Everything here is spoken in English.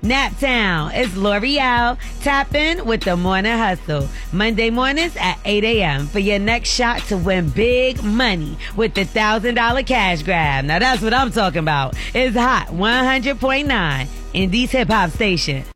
Naptown, it's L'Oreal. Tap in with the Morning Hustle. Monday mornings at 8 a.m. for your next shot to win big money with the $1,000 cash grab. Now that's what I'm talking about. It's Hot 100.9, Indie's hip hop station.